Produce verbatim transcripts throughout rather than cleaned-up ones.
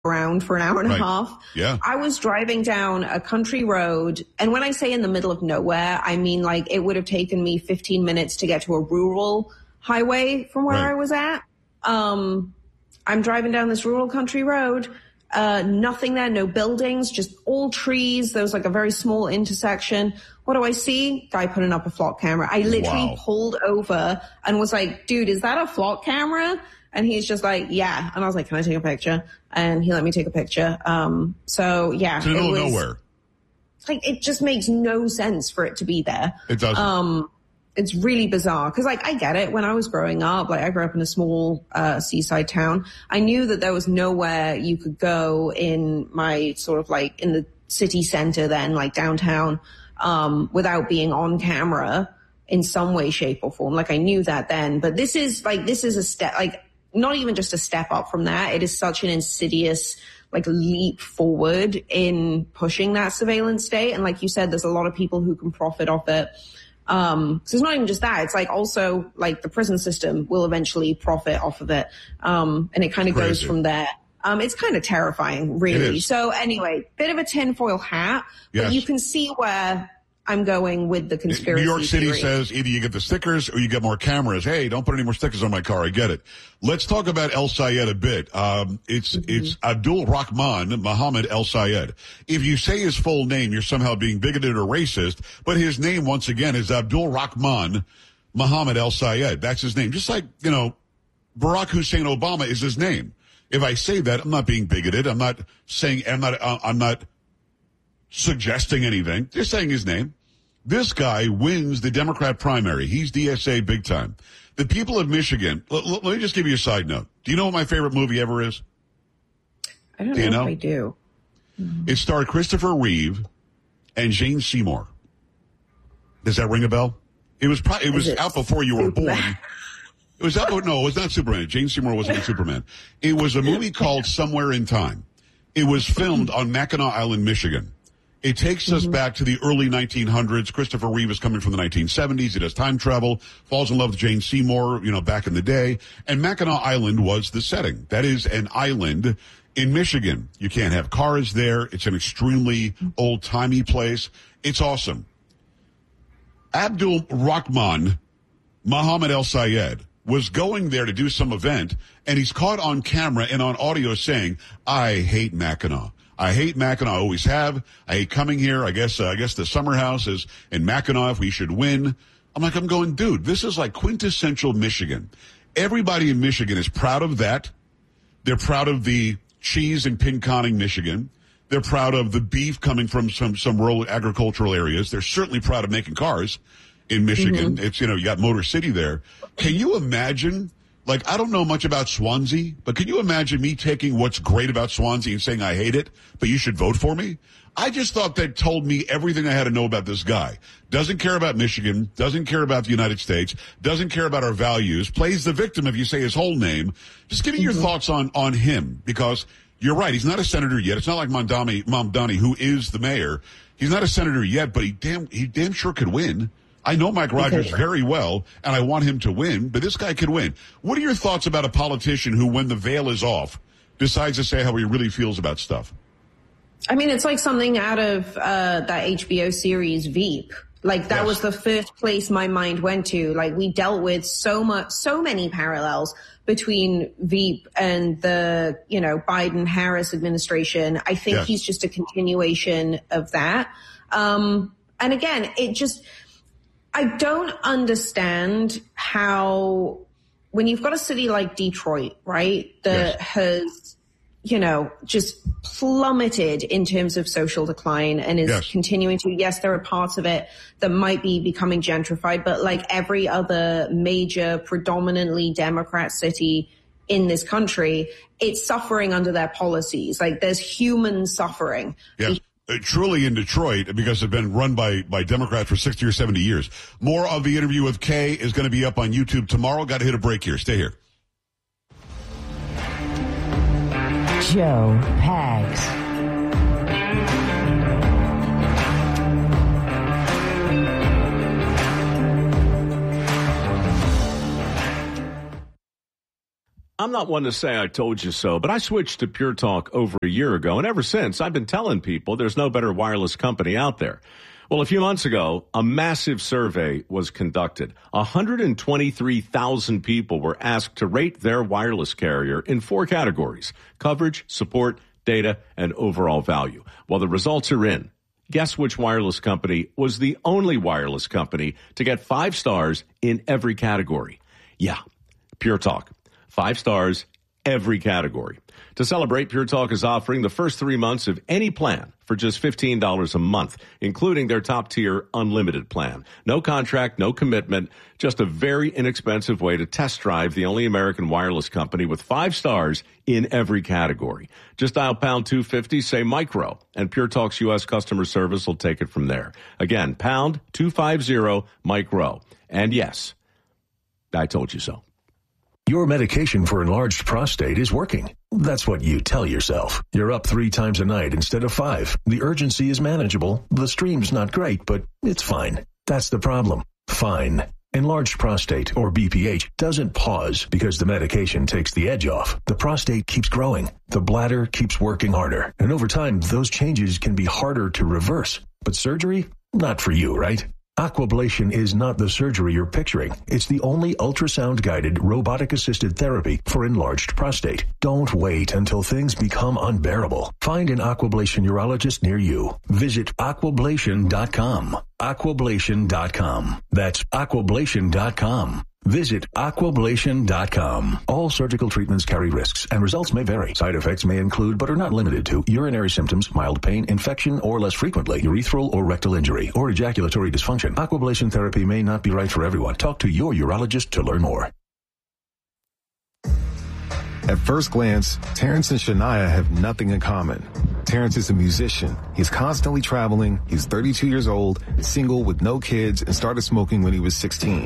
around for an hour and right. a half. Yeah. I was driving down a country road, and when I say in the middle of nowhere, I mean like it would have taken me fifteen minutes to get to a rural highway from where right. I was at. Um, I'm driving down this rural country road, uh, nothing there, no buildings, just all trees. There was like a very small intersection. What do I see? Guy putting up a flock camera. I literally wow. pulled over and was like, dude, is that a flock camera? And he's just like, yeah. And I was like, can I take a picture? And he let me take a picture. Um, so yeah. To the middle of nowhere. Like, it just makes no sense for it to be there. It doesn't. Um, it's really bizarre. Cause like, I get it. When I was growing up, like I grew up in a small, uh, seaside town. I knew that there was nowhere you could go in my sort of like in the city center then, like downtown, um, without being on camera in some way, shape or form. Like I knew that then, but this is like, this is a step, like, not even just a step up from that. It is such an insidious, like, leap forward in pushing that surveillance state. And like you said, there's a lot of people who can profit off it. Um, so it's not even just that. It's like also like the prison system will eventually profit off of it. Um, and it kind of goes from there. Um, it's kind of terrifying, really. So anyway, bit of a tinfoil hat, yes. but you can see where I'm going with the conspiracy New York City theory. says either you get the stickers or you get more cameras. Hey, don't put any more stickers on my car. I get it. Let's talk about El Sayed a bit. Um, it's, mm-hmm. it's Abdul Rahman Mohammed El Sayed. If you say his full name, you're somehow being bigoted or racist, but his name, once again, is Abdul Rahman Mohammed El Sayed. That's his name. Just like, you know, Barack Hussein Obama is his name. If I say that, I'm not being bigoted. I'm not saying, I'm not, uh, I'm not suggesting anything. Just saying his name. This guy wins the Democrat primary. He's D S A big time. The people of Michigan, l- l- let me just give you a side note. Do you know what my favorite movie ever is? I don't do know, you know if I do. It starred Christopher Reeve and Jane Seymour. Does that ring a bell? It was pro- it was it out before you were born. It was out. No, it was not Superman. Jane Seymour wasn't in Superman. It was a movie called Somewhere in Time. It was filmed on Mackinac Island, Michigan. It takes us mm-hmm. back to the early nineteen hundreds. Christopher Reeve is coming from the nineteen seventies. He does time travel, falls in love with Jane Seymour, you know, back in the day. And Mackinac Island was the setting. That is an island in Michigan. You can't have cars there. It's an extremely old-timey place. It's awesome. Abdul Rahman Mohammed El Sayed was going there to do some event, and he's caught on camera and on audio saying, I hate Mackinac. I hate Mackinac. I always have. I hate coming here. I guess, uh, I guess the summer house is in Mackinac. We should win. I'm like, I'm going, dude, this is like quintessential Michigan. Everybody in Michigan is proud of that. They're proud of the cheese in Pinconning, Michigan. They're proud of the beef coming from some, some rural agricultural areas. They're certainly proud of making cars in Michigan. Mm-hmm. It's, you know, you got Motor City there. Can you imagine? Like, I don't know much about Swansea, but can you imagine me taking what's great about Swansea and saying I hate it, but you should vote for me? I just thought that told me everything I had to know about this guy. Doesn't care about Michigan, doesn't care about the United States, doesn't care about our values, plays the victim if you say his whole name. Just give me your mm-hmm. thoughts on, on him, because you're right. He's not a senator yet. It's not like Mamdani, Mamdani, who is the mayor. He's not a senator yet, but he damn, he damn sure could win. I know Mike Rogers okay. very well, and I want him to win, but this guy could win. What are your thoughts about a politician who, when the veil is off, decides to say how he really feels about stuff? I mean, it's like something out of uh that H B O series Veep. Like, that yes. was the first place my mind went to. Like, we dealt with so much, so many parallels between Veep and the, you know, Biden-Harris administration. I think yes. he's just a continuation of that. Um, and again, it just... I don't understand how, when you've got a city like Detroit, right, that yes. has, you know, just plummeted in terms of social decline and is yes. continuing to, yes, there are parts of it that might be becoming gentrified, but like every other major, predominantly Democrat city in this country, it's suffering under their policies. Like, there's human suffering. Yes. Truly in Detroit, because it's been run by, by Democrats for sixty or seventy years. More of the interview with Kay is going to be up on YouTube tomorrow. Got to hit a break here. Stay here. Joe Pags. I'm not one to say I told you so, but I switched to Pure Talk over a year ago, and ever since, I've been telling people there's no better wireless company out there. Well, a few months ago, a massive survey was conducted. one hundred twenty-three thousand people were asked to rate their wireless carrier in four categories: coverage, support, data, and overall value. Well, the results are in. Guess which wireless company was the only wireless company to get five stars in every category? Yeah, Pure Talk. Five stars, every category. To celebrate, Pure Talk is offering the first three months of any plan for just fifteen dollars a month, including their top-tier unlimited plan. No contract, no commitment, just a very inexpensive way to test drive the only American wireless company with five stars in every category. Just dial pound two fifty, say micro, and Pure Talk's U S customer service will take it from there. Again, pound two fifty, micro. And yes, I told you so. Your medication for enlarged prostate is working. That's what you tell yourself. You're up three times a night instead of five. The urgency is manageable. The stream's not great, but it's fine. That's the problem. Fine. Enlarged prostate, or B P H, doesn't pause because the medication takes the edge off. The prostate keeps growing. The bladder keeps working harder. And over time, those changes can be harder to reverse. But surgery? Not for you, right? Aquablation is not the surgery you're picturing. It's the only ultrasound-guided, robotic-assisted therapy for enlarged prostate. Don't wait until things become unbearable. Find an Aquablation urologist near you. Visit aquablation dot com. aquablation dot com. That's aquablation dot com. Visit aquablation dot com. All surgical treatments carry risks, and results may vary. Side effects may include, but are not limited to, urinary symptoms, mild pain, infection, or less frequently, urethral or rectal injury, or ejaculatory dysfunction. Aquablation therapy may not be right for everyone. Talk to your urologist to learn more. At first glance, Terrence and Shania have nothing in common. Terrence is a musician. He's constantly traveling. He's thirty-two years old, single with no kids, and started smoking when he was sixteen.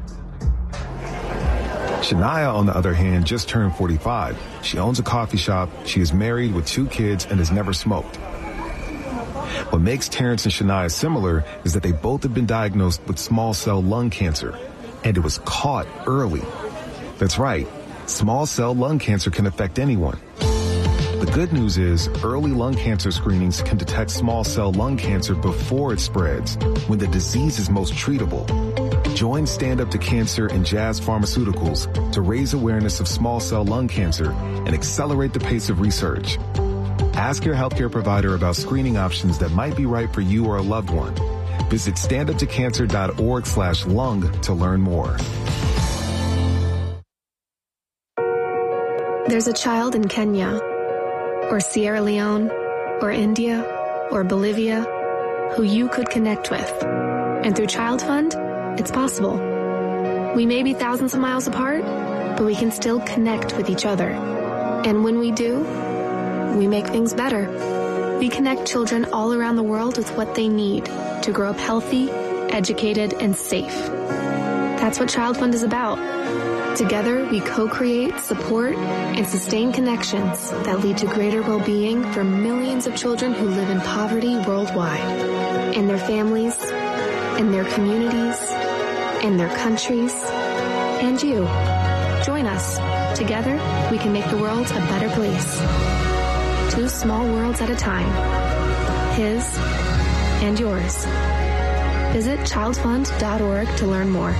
Shania, on the other hand, just turned forty-five. She owns a coffee shop, she is married with two kids, and has never smoked. What makes Terrence and Shania similar is that they both have been diagnosed with small cell lung cancer, and it was caught early. That's right, small cell lung cancer can affect anyone. The good news is early lung cancer screenings can detect small cell lung cancer before it spreads, when the disease is most treatable. Join Stand Up to Cancer and Jazz Pharmaceuticals to raise awareness of small cell lung cancer and accelerate the pace of research. Ask your healthcare provider about screening options that might be right for you or a loved one. Visit standuptocancer.org slash lung to learn more. There's a child in Kenya, or Sierra Leone, or India, or Bolivia, who you could connect with. And through Child Fund, it's possible. We may be thousands of miles apart, but we can still connect with each other. And when we do, we make things better. We connect children all around the world with what they need to grow up healthy, educated, and safe. That's what Child Fund is about. Together, we co-create, support, and sustain connections that lead to greater well-being for millions of children who live in poverty worldwide, and their families, and their communities, and their countries, and you. Join us. Together, we can make the world a better place. Two small worlds at a time. His and yours. Visit child fund dot org to learn more.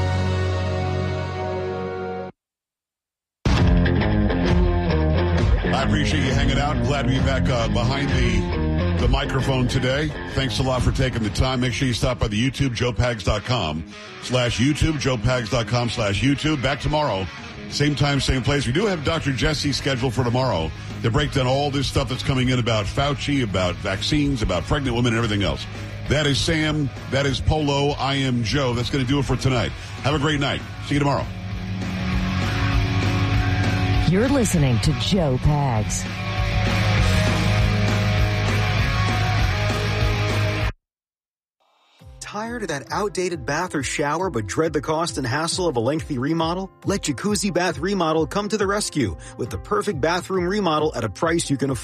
I appreciate you hanging out. Glad to be back uh, behind the the microphone today. Thanks a lot for taking the time. Make sure you stop by the YouTube, joe pags dot com slash YouTube, joe pags dot com slash YouTube. Back tomorrow, same time, same place. We do have Doctor Jesse scheduled for tomorrow to break down all this stuff that's coming in about Fauci, about vaccines, about pregnant women, and everything else. That is Sam. That is Polo. I am Joe. That's going to do it for tonight. Have a great night. See you tomorrow. You're listening to Joe Pags. Tired of that outdated bath or shower but dread the cost and hassle of a lengthy remodel? Let Jacuzzi Bath Remodel come to the rescue with the perfect bathroom remodel at a price you can afford.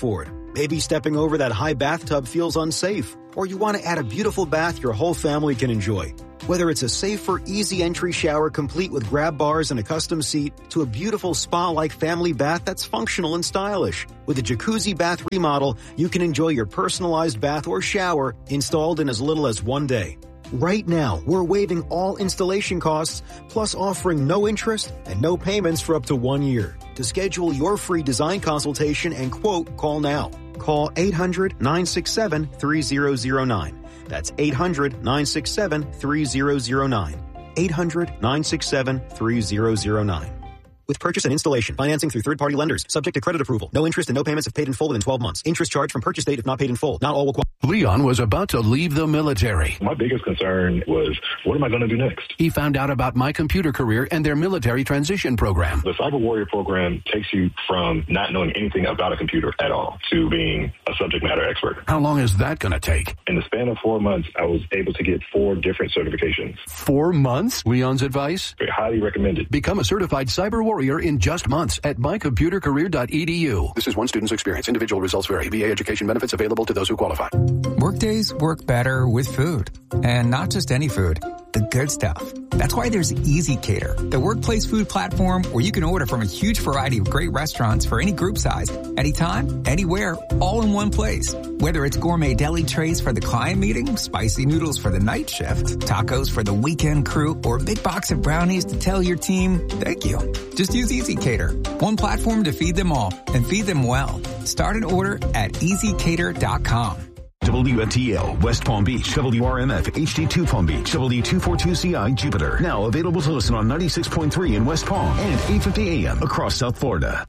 Maybe stepping over that high bathtub feels unsafe, or you want to add a beautiful bath your whole family can enjoy. Whether it's a safer, easy entry shower complete with grab bars and a custom seat, to a beautiful spa-like family bath that's functional and stylish. With a jacuzzi bath remodel, you can enjoy your personalized bath or shower installed in as little as one day. Right now, we're waiving all installation costs, plus offering no interest and no payments for up to one year. To schedule your free design consultation and quote, call now. Call eight hundred, nine six seven, three zero zero nine. That's eight hundred, nine six seven, three zero zero nine. eight hundred, nine six seven, three zero zero nine. With purchase and installation, financing through third-party lenders, subject to credit approval. No interest and no payments if paid in full within twelve months. Interest charged from purchase date if not paid in full. Not all will qualify. Leon was about to leave the military. My biggest concern was, what am I going to do next? He found out about My Computer Career and their military transition program. The Cyber Warrior program takes you from not knowing anything about a computer at all to being a subject matter expert. How long is that going to take? In the span of four months, I was able to get four different certifications. Four months? Leon's advice? Very highly recommended. Become a certified Cyber Warrior in just months at my computer career dot e d u. This is one student's experience. Individual results vary. V A education benefits available to those who qualify. Workdays work better with food. And not just any food, the good stuff. That's why there's Easy Cater, the workplace food platform where you can order from a huge variety of great restaurants for any group size, anytime, anywhere, all in one place. Whether it's gourmet deli trays for the client meeting, spicy noodles for the night shift, tacos for the weekend crew, or a big box of brownies to tell your team, thank you. Just use Easy Cater, one platform to feed them all and feed them well. Start an order at easy cater dot com. W F T L, West Palm Beach, W R M F, H D two Palm Beach, W two forty-two C I, Jupiter. Now available to listen on ninety-six point three in West Palm and eight fifty A M across South Florida.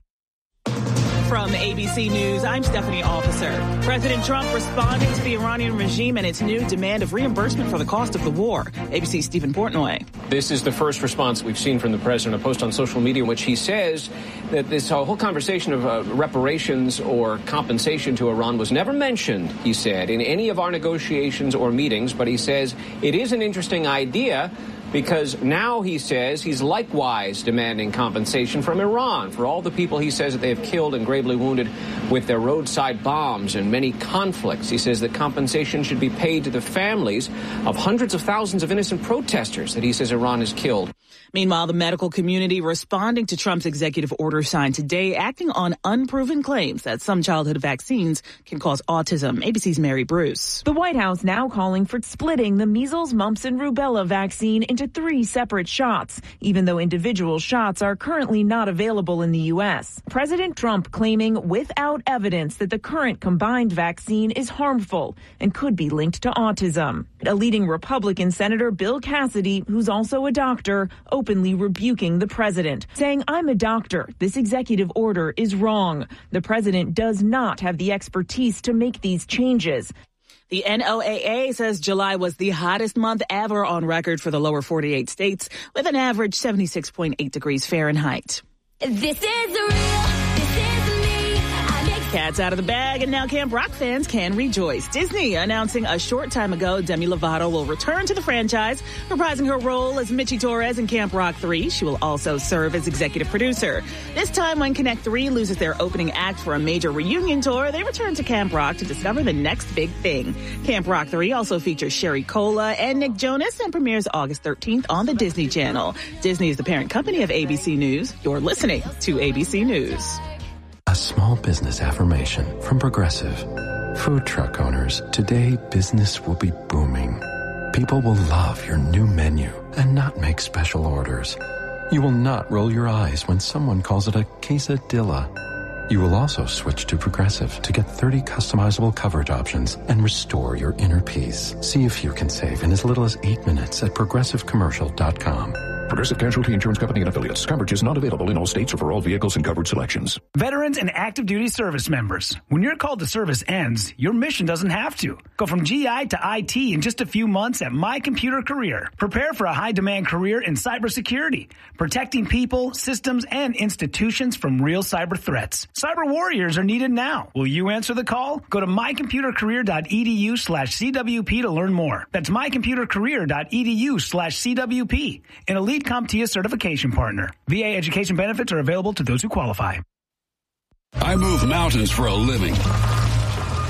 From A B C News, I'm Stephanie Officer. President Trump responding to the Iranian regime and its new demand of reimbursement for the cost of the war. A B C's Stephen Portnoy. This is the first response we've seen from the president, a post on social media in which he says that this whole conversation of uh, reparations or compensation to Iran was never mentioned, he said, in any of our negotiations or meetings. But he says it is an interesting idea, because now, he says, he's likewise demanding compensation from Iran for all the people he says that they have killed and gravely wounded with their roadside bombs and many conflicts. He says that compensation should be paid to the families of hundreds of thousands of innocent protesters that he says Iran has killed. Meanwhile, the medical community responding to Trump's executive order signed today, acting on unproven claims that some childhood vaccines can cause autism. A B C's Mary Bruce. The White House now calling for splitting the measles, mumps, and rubella vaccine into three separate shots, even though individual shots are currently not available in the U S. President Trump claiming without evidence that the current combined vaccine is harmful and could be linked to autism. A leading Republican Senator Bill Cassidy, who's also a doctor, openly rebuking the president, saying, "I'm a doctor. This executive order is wrong. The president does not have the expertise to make these changes." The N O A A says July was the hottest month ever on record for the lower forty-eight states, with an average seventy-six point eight degrees Fahrenheit. This is real. This is me. Cat's out of the bag, and now Camp Rock fans can rejoice. Disney announcing a short time ago Demi Lovato will return to the franchise, reprising her role as Mitchie Torres in Camp Rock three. She will also serve as executive producer. This time when Connect three loses their opening act for a major reunion tour, they return to Camp Rock to discover the next big thing. Camp Rock three also features Sherry Cola and Nick Jonas and premieres August thirteenth on the Disney Channel. Disney is the parent company of A B C News. You're listening to A B C News. A small business affirmation from Progressive. Food truck owners, today business will be booming. People will love your new menu and not make special orders. You will not roll your eyes when someone calls it a quesadilla. You will also switch to Progressive to get thirty customizable coverage options and restore your inner peace. See if you can save in as little as eight minutes at progressive commercial dot com. Progressive Casualty Insurance Company and Affiliates. Coverage is not available in all states or for all vehicles and coverage selections. Veterans and active duty service members. When your call to service ends, your mission doesn't have to. Go from G I to I T in just a few months at My Computer Career. Prepare for a high-demand career in cybersecurity, protecting people, systems, and institutions from real cyber threats. Cyber warriors are needed now. Will you answer the call? Go to my computer career dot e d u slash c w p to learn more. That's my computer career dot e d u slash c w p. An elite CompTIA certification partner. V A education benefits are available to those who qualify. I move mountains for a living.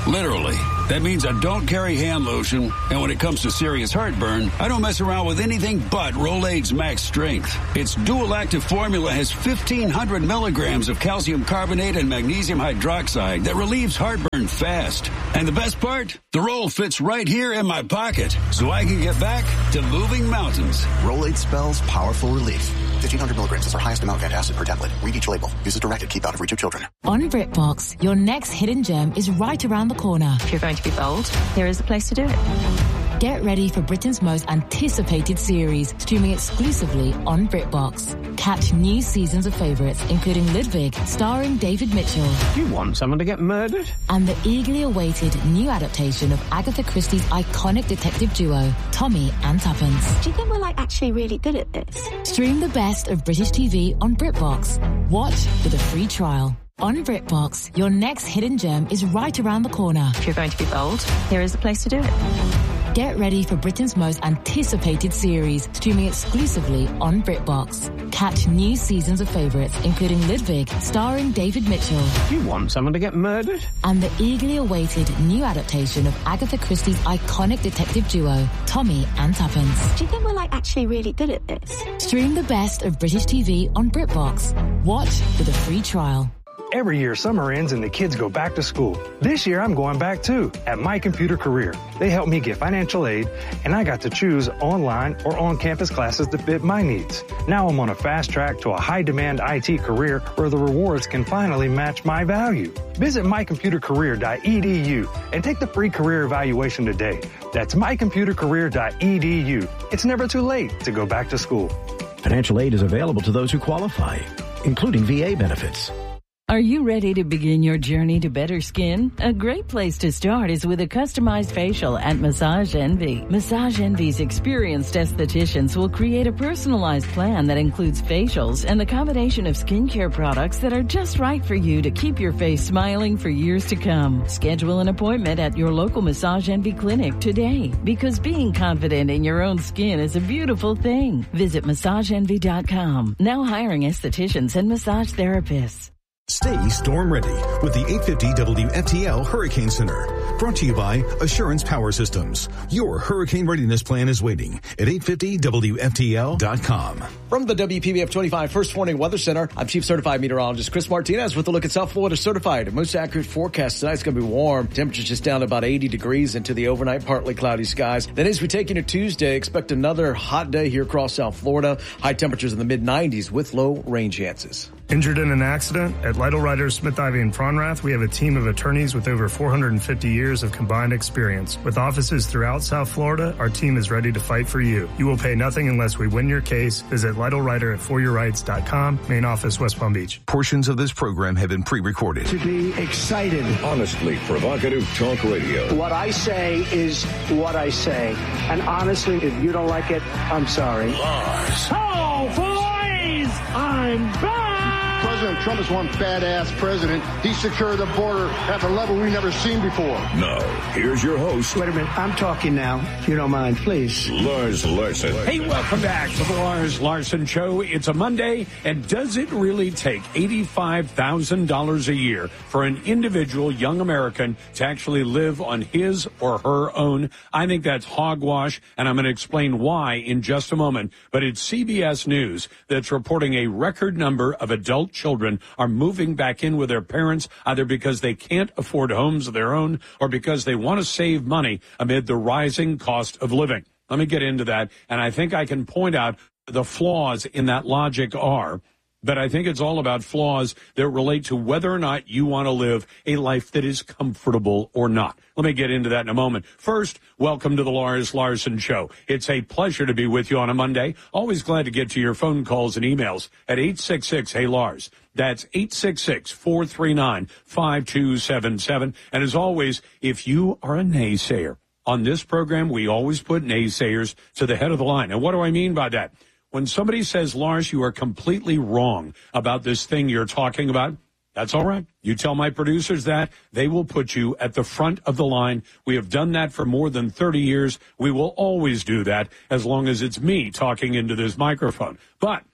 Literally. That means I don't carry hand lotion, and when it comes to serious heartburn, I don't mess around with anything but Rolaids Max Strength. Its dual-active formula has fifteen hundred milligrams of calcium carbonate and magnesium hydroxide that relieves heartburn fast. And the best part? The roll fits right here in my pocket, so I can get back to moving mountains. Rolaids spells powerful relief. fifteen hundred milligrams is our highest amount of antacid per tablet. Read each label. Use as directed. Keep out of reach of children. On BritBox, your next hidden gem is right around the corner. If you're going to be bold, here is the place to do it. Get ready for Britain's most anticipated series, streaming exclusively on BritBox. Catch new seasons of favourites, including Ludwig, starring David Mitchell. You want someone to get murdered? And the eagerly awaited new adaptation of Agatha Christie's iconic detective duo, Tommy and Tuppence. Do you think we're like actually really good at this? Stream the best of British T V on BritBox. Watch with a free trial. On BritBox, your next hidden gem is right around the corner. If you're going to be bold, here is the place to do it. Get ready for Britain's most anticipated series, streaming exclusively on BritBox. Catch new seasons of favourites, including Ludwig, starring David Mitchell. You want someone to get murdered? And the eagerly awaited new adaptation of Agatha Christie's iconic detective duo, Tommy and Tuppence. Do you think we're like actually really good at this? Stream the best of British T V on BritBox. Watch with a free trial. Every year, summer ends and the kids go back to school. This year, I'm going back too, at My Computer Career. They helped me get financial aid, and I got to choose online or on-campus classes that fit my needs. Now I'm on a fast track to a high-demand I T career where the rewards can finally match my value. Visit my computer career dot e d u and take the free career evaluation today. That's my computer career dot e d u. It's never too late to go back to school. Financial aid is available to those who qualify, including V A benefits. Are you ready to begin your journey to better skin? A great place to start is with a customized facial at Massage Envy. Massage Envy's experienced estheticians will create a personalized plan that includes facials and the combination of skincare products that are just right for you to keep your face smiling for years to come. Schedule an appointment at your local Massage Envy clinic today, because being confident in your own skin is a beautiful thing. Visit massage envy dot com. Now hiring estheticians and massage therapists. Stay storm ready with the eight fifty W F T L Hurricane Center. Brought to you by Assurance Power Systems. Your hurricane readiness plan is waiting at eight fifty W F T L dot com. From the W P B F twenty-five First Warning Weather Center, I'm Chief Certified Meteorologist Chris Martinez with a look at South Florida Certified. Most accurate forecast tonight's going to be warm. Temperatures just down to about eighty degrees into the overnight partly cloudy skies. Then as we take into Tuesday, expect another hot day here across South Florida. High temperatures in the mid nineties with low rain chances. Injured in an accident? At Lytle Riders, Smith, Ivy, and Fronrath, we have a team of attorneys with over four hundred fifty years of combined experience. With offices throughout South Florida, our team is ready to fight for you. You will pay nothing unless we win your case. Visit Lytle Rider at for your rights dot com, main office, West Palm Beach. Portions of this program have been pre-recorded. To be excited. Honestly provocative talk radio. What I say is what I say. And honestly, if you don't like it, I'm sorry. Lars. Oh, boys! I'm back! President Trump is one badass president. He secured the border at a level we've never seen before. Now, here's your host. Wait a minute. I'm talking now. If you don't mind, please. Lars Larson. Hey, welcome back to the Lars Larson Show. It's a Monday, and does it really take eighty-five thousand dollars a year for an individual young American to actually live on his or her own? I think that's hogwash, and I'm going to explain why in just a moment. But it's C B S News that's reporting a record number of adult children are moving back in with their parents, either because they can't afford homes of their own or because they want to save money amid the rising cost of living. Let me get into that, and I think I can point out the flaws in that logic are, but I think it's all about flaws that relate to whether or not you want to live a life that is comfortable or not. Let me get into that in a moment. First, welcome to the Lars Larson Show. It's a pleasure to be with you on a Monday. Always glad to get to your phone calls and emails at eight six six, hey Lars. That's eight six six, four three nine, five two seven seven. And as always, if you are a naysayer, on this program, we always put naysayers to the head of the line. And what do I mean by that? When somebody says, Lars, you are completely wrong about this thing you're talking about, that's all right. You tell my producers that, they will put you at the front of the line. We have done that for more than thirty years. We will always do that as long as it's me talking into this microphone. But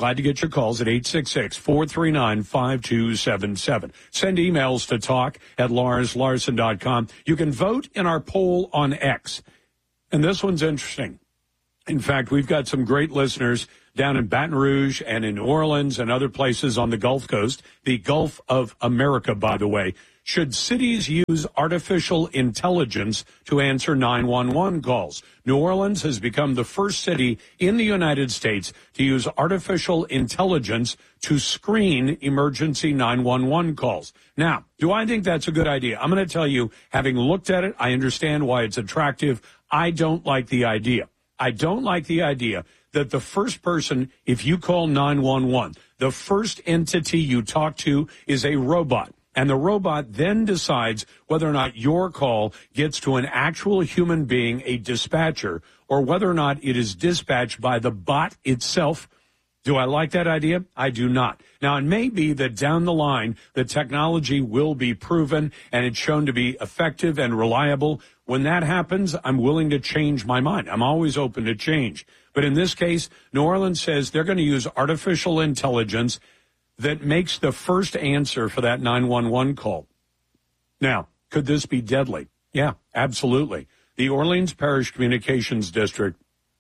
Glad to get your calls at eight six six, four three nine, five two seven seven. Send emails to talk at lars larson dot com. You can vote in our poll on X. And this one's interesting. In fact, we've got some great listeners down in Baton Rouge and in New Orleans and other places on the Gulf Coast, the Gulf of America, by the way. Should cities use artificial intelligence to answer nine one one calls? New Orleans has become the first city in the United States to use artificial intelligence to screen emergency nine one one calls. Now, do I think that's a good idea? I'm going to tell you, having looked at it, I understand why it's attractive. I don't like the idea. I don't like the idea that the first person, if you call nine one one, the first entity you talk to is a robot. And the robot then decides whether or not your call gets to an actual human being, a dispatcher, or whether or not it is dispatched by the bot itself. Do I like that idea? I do not. Now, it may be that down the line, the technology will be proven and it's shown to be effective and reliable. When that happens, I'm willing to change my mind. I'm always open to change. But in this case, New Orleans says they're going to use artificial intelligence that makes the first answer for that nine one one call. Now, could this be deadly? Yeah, absolutely. The Orleans Parish Communications District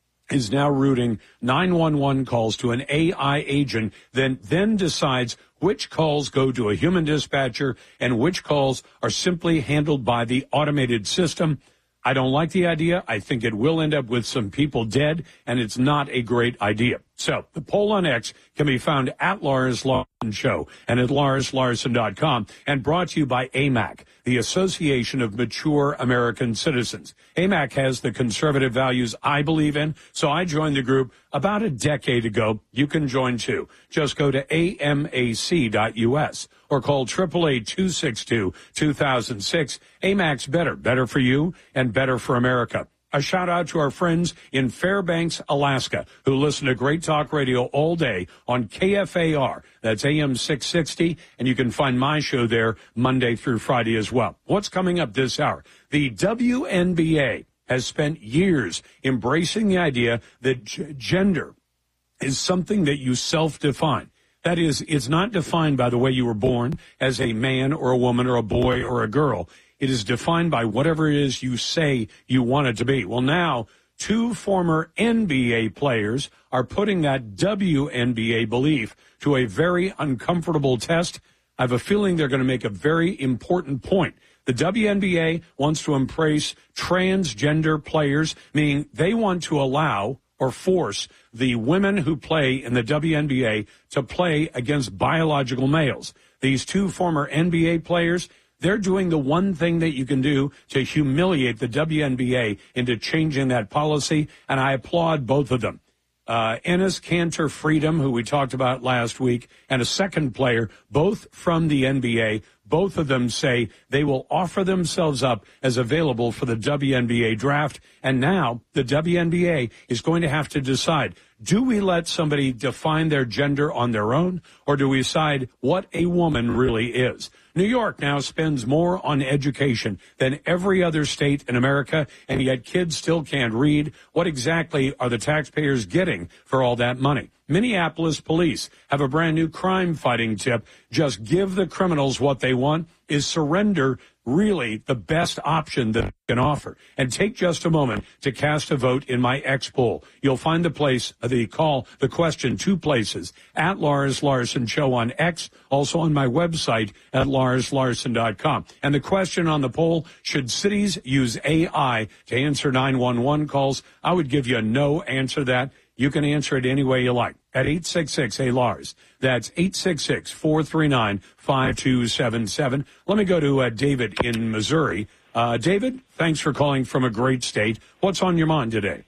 is now routing nine one one calls to an A I agent that then decides which calls go to a human dispatcher and which calls are simply handled by the automated system. I don't like the idea. I think it will end up with some people dead, and it's not a great idea. So the poll on X can be found at Lars Larson Show and at lars larson dot com, and brought to you by A M A C, the Association of Mature American Citizens. A M A C has the conservative values I believe in, so I joined the group about a decade ago. You can join too. Just go to A M A C dot U S or call eight eight eight, two six two, two thousand six. A M A C's better, better for you and better for America. A shout out to our friends in Fairbanks, Alaska, who listen to Great Talk Radio all day on K F A R. That's A M six sixty, and you can find my show there Monday through Friday as well. What's coming up this hour? The W N B A has spent years embracing the idea that g- gender is something that you self-define. That is, it's not defined by the way you were born as a man or a woman or a boy or a girl. It is defined by whatever it is you say you want it to be. Well, now, two former N B A players are putting that W N B A belief to a very uncomfortable test. I have a feeling they're going to make a very important point. The W N B A wants to embrace transgender players, meaning they want to allow or force the women who play in the W N B A to play against biological males. These two former N B A players, they're doing the one thing that you can do to humiliate the W N B A into changing that policy, and I applaud both of them. Uh, Enes Kanter Freedom, who we talked about last week, and a second player, both from the N B A, both of them say they will offer themselves up as available for the W N B A draft. And now the W N B A is going to have to decide, do we let somebody define their gender on their own, or do we decide what a woman really is? New York now spends more on education than every other state in America, and yet kids still can't read. What exactly are the taxpayers getting for all that money? Minneapolis police have a brand new crime-fighting tip. Just give the criminals what they want. Is surrender really the best option that they can offer? And take just a moment to cast a vote in my X poll. You'll find the place, the call, the question, two places, at Lars Larson Show on X, also on my website at lars larson dot com. And the question on the poll, should cities use A I to answer nine one one calls? I would give you a no answer to that. You can answer it any way you like at eight six six, A Lars. That's eight six six, four three nine, five two seven seven. Let me go to uh, David in Missouri. Uh, David, thanks for calling from a great state. What's on your mind today?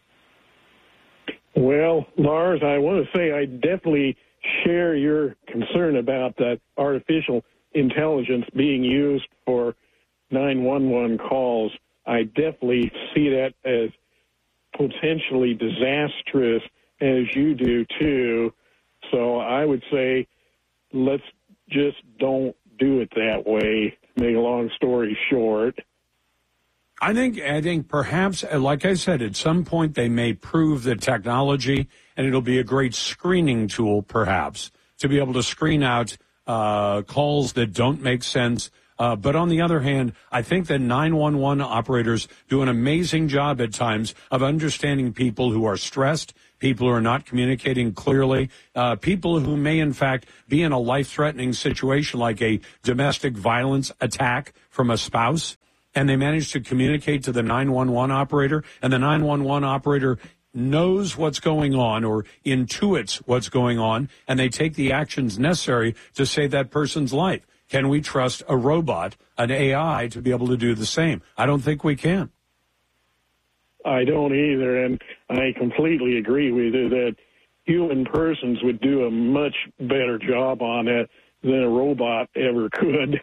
Well, Lars, I want to say I definitely share your concern about that artificial intelligence being used for nine one one calls. I definitely see that as potentially disastrous, as you do too. So I would say let's just don't do it that way, to make a long story short. I think, I think perhaps, like I said, at some point they may prove the technology, and it'll be a great screening tool, perhaps, to be able to screen out uh, calls that don't make sense. Uh, but on the other hand, I think that nine one one operators do an amazing job at times of understanding people who are stressed, people who are not communicating clearly, uh, people who may, in fact, be in a life-threatening situation like a domestic violence attack from a spouse, and they manage to communicate to the nine one one operator, and the nine one one operator knows what's going on or intuits what's going on, and they take the actions necessary to save that person's life. Can we trust a robot, an A I, to be able to do the same? I don't think we can. I don't either, and I completely agree with you that human persons would do a much better job on it than a robot ever could.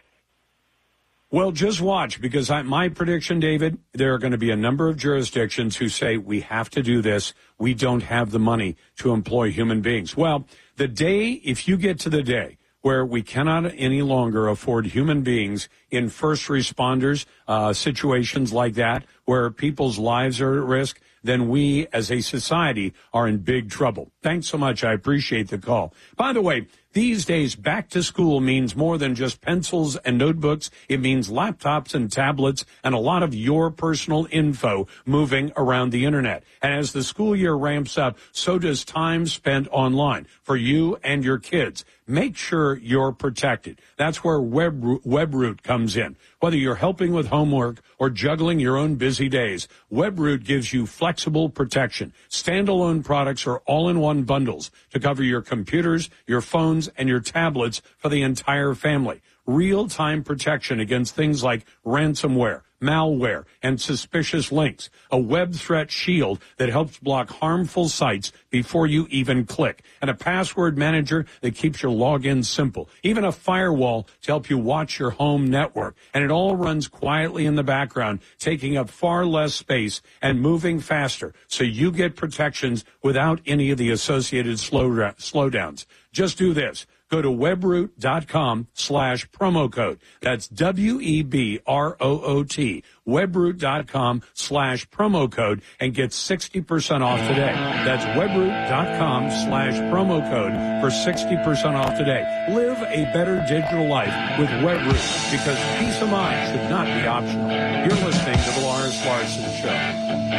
Well, just watch, because I, my prediction, David, there are going to be a number of jurisdictions who say we have to do this. We don't have the money to employ human beings. Well, the day, if you get to the day where we cannot any longer afford human beings in first responders, uh, situations like that, where people's lives are at risk, then we as a society are in big trouble. Thanks so much. I appreciate the call. By the way, these days, back to school means more than just pencils and notebooks. It means laptops and tablets and a lot of your personal info moving around the internet. And as the school year ramps up, so does time spent online for you and your kids. Make sure you're protected. That's where Web, WebRoot comes in. Whether you're helping with homework or juggling your own busy days, WebRoot gives you flexible protection. Standalone products are all-in-one bundles to cover your computers, your phones, and your tablets for the entire family. Real-time protection against things like ransomware, malware, and suspicious links. A web threat shield that helps block harmful sites before you even click. And a password manager that keeps your login simple. Even a firewall to help you watch your home network. And it all runs quietly in the background, taking up far less space and moving faster, so you get protections without any of the associated slow slowdowns. Just do this. Go to webroot.com slash promo code. That's W E B R O O T. Webroot.com slash promo code and get sixty percent off today. That's webroot.com slash promo code for sixty percent off today. Live a better digital life with WebRoot, because peace of mind should not be optional. You're listening to the Lars Larson Show.